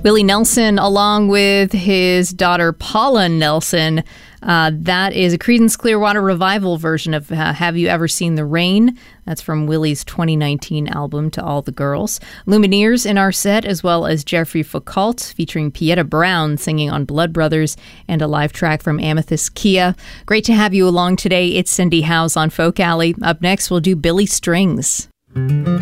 Willie Nelson, along with his daughter Paula Nelson. That is a Creedence Clearwater Revival version of Have You Ever Seen the Rain? That's from Willie's 2019 album, To All the Girls. Lumineers in our set, as well as Jeffrey Foucault, featuring Pieta Brown singing on Blood Brothers, and a live track from Amethyst Kia. Great to have you along today. It's Cindy Howes on Folk Alley. Up next, we'll do Billy Strings.